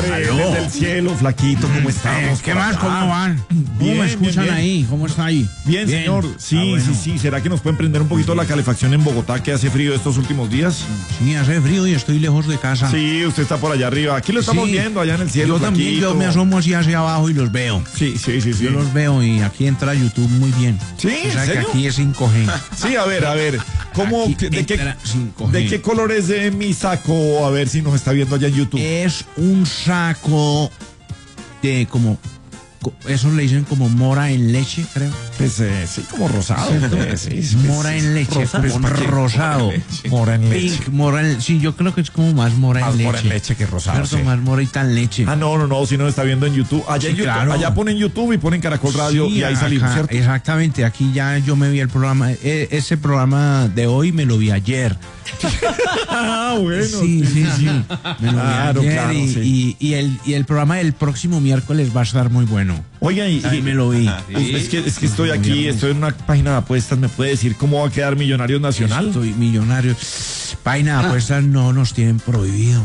desde el cielo, flaquito, ¿cómo estamos? ¿Qué más? ¿Cómo van? ¿Cómo Bien, me escuchan bien. ahí? ¿Cómo está ahí? Bien, señor. Sí, bueno. sí. ¿Será que nos pueden prender un poquito la calefacción en Bogotá, que hace frío estos últimos días? Sí, hace frío y estoy lejos de casa. Sí, usted está por allá arriba. Aquí lo estamos Sí. viendo, allá en el cielo. Yo también, flaquito. yo me asomo hacia abajo y los veo. Sí. Yo los veo y aquí entra YouTube muy bien. Sí, O ¿en sea que serio? aquí es 5G. Sí, a ver. ¿Cómo, Aquí de entra 5G. qué color es de mi saco? A ver si nos está viendo allá en YouTube. Es un saco de como... Eso le dicen como mora en leche, creo. Pues sí, como rosado. Sí, Mora en leche, Rosado. pues, rosado. Mora en leche. Pink, sí, yo creo que es como más mora Más en leche. mora en leche que rosado. Cierto, Sí. más morita en leche. Ah, no, si nos está viendo en YouTube. Allá Sí, en YouTube, claro. allá ponen YouTube y ponen Caracol Radio Sí, y ahí salimos, acá, ¿cierto? exactamente, aquí ya yo me vi el programa, ese programa de hoy me lo vi ayer. Ah, bueno. Sí. Me lo Claro, vi ayer claro, sí. y el programa del próximo miércoles va a estar muy bueno. Oiga, Ahí me lo vi. Es que estoy aquí, estoy en una página de apuestas. ¿Me puede decir cómo va a quedar Millonarios Nacional? Estoy millonario. Página de apuestas no nos tienen prohibido.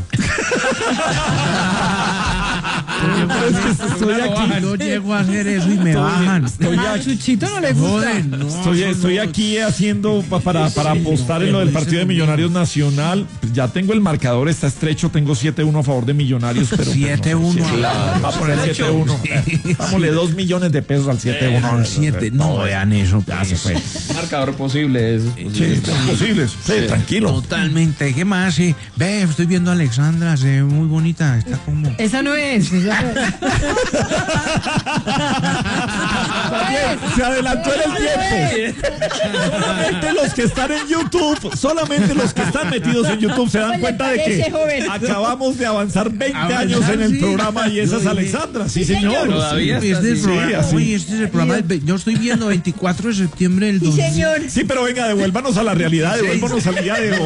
Es que estoy aquí. Yo llego a hacer eso y me bajan. A Chuchito no le gusta. Joden, no, Estoy no, aquí haciendo para apostar en lo del partido de Millonarios Nacional. Ya tengo el marcador, está estrecho, tengo 7-1 a favor de Millonarios, pero 7-1. Va a poner 7-1. Dámosle 2 millones de pesos al 7-1. 7, no vean eso. Ya se fue. Marcador posible, eso. Sí, es posible. Sí, tranquilo. Totalmente. ¿Qué más? Sí. Ve, estoy viendo a Alexandra, se ve muy bonita. Está como... Esa no es. Se adelantó en el tiempo. Solamente los que están en YouTube, solamente los que están metidos en YouTube se dan ¿Cómo le cuenta de parece, que joven? acabamos de avanzar 20 Avanzar, años en el sí. programa y esa es Alexandra. Sí, señor. Todavía Sí, está Este es el sí, programa, así. oye, este es el programa yo estoy viendo 24 de septiembre del Sí, 2000. señor. Sí, pero venga, devuélvanos a la realidad, devuélvanos al día de hoy.